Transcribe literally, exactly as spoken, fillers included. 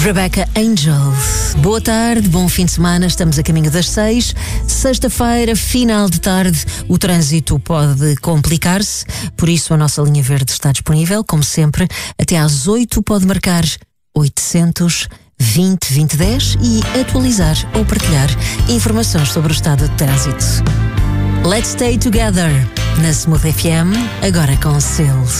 Rebecca Angel. Boa tarde, bom fim de semana, estamos a caminho das seis. Sexta-feira, final de tarde, o trânsito pode complicar-se, por isso a nossa linha verde está disponível, como sempre, até às oito pode marcar oitocentos vinte vinte dez e atualizar ou partilhar informações sobre o estado de trânsito. Let's Stay Together, na Smooth F M, agora com selo